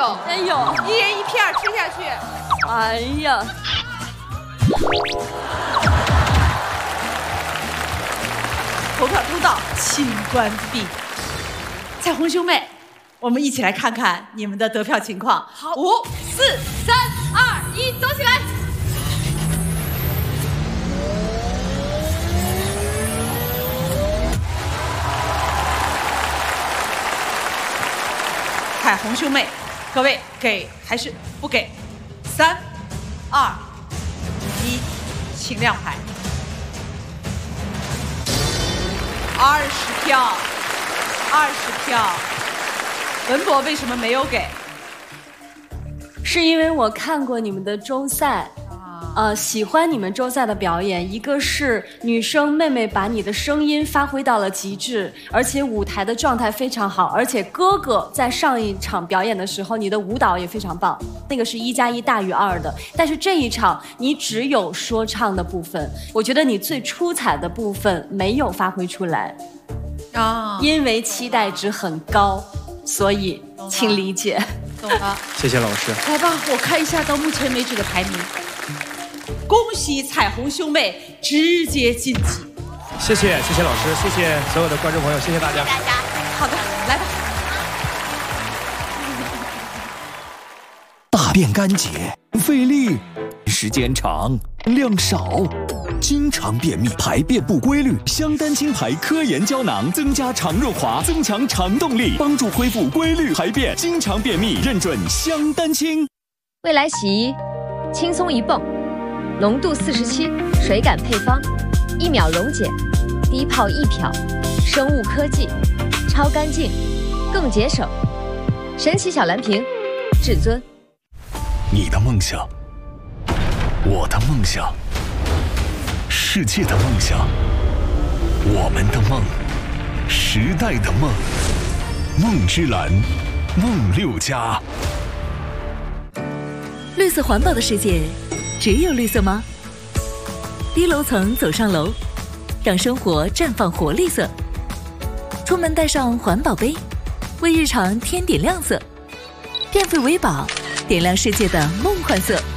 有， 真有， 一人一片吃下去。 哎呀， 投票通道请关闭。彩虹兄妹，我们一起来看看你们的得票情况。好，5、4、3、2、1，走起来！彩虹兄妹，各位给还是不给？3、2、1，请亮牌。20票，20票。文博为什么没有给？ 是因为我看过你们的周赛。喜欢你们周赛的表演，一个是女生妹妹把你的声音发挥到了极致，而且舞台的状态非常好，而且哥哥在上一场表演的时候，你的舞蹈也非常棒，那个是1+1大于2的，但是这一场你只有说唱的部分，我觉得你最出彩的部分没有发挥出来，因为期待值很高，所以请理解。 懂了， 谢谢老师。 来吧，我看一下到目前为止的排名。恭喜彩虹兄妹直接晋级！ 谢谢老师，谢谢所有的观众朋友，谢谢大家。 好的，来吧。 大便干结，费力，时间长，量少，经常便秘，排便不规律。香丹清排科研胶囊增加肠润滑，增强肠动力，帮助恢复规律排便。经常便秘认准香丹清。 未来洗衣，轻松一泵，浓度47，水感配方，1秒溶解，低泡易漂，生物科技，超干净，更节省。神奇小蓝瓶，至尊。 你的梦想，我的梦想，世界的梦想，我们的梦，时代的梦，梦之蓝，梦6家。 绿色环保的世界，只有绿色吗？低楼层走上楼，让生活绽放活力色。出门带上环保杯，为日常添点亮色。电费维宝，点亮世界的梦幻色。